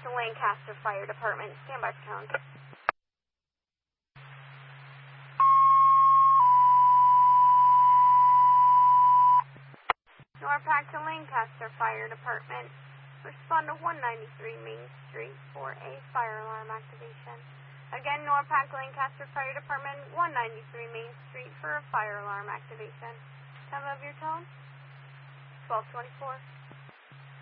to Lancaster Fire Department. Stand by for tone. NORPAC to Lancaster Fire Department. Respond to 193 Main Street for a fire alarm activation. Again, NORPAC Lancaster Fire Department, 193 Main Street for a fire alarm activation. Time of your tone? 12:24.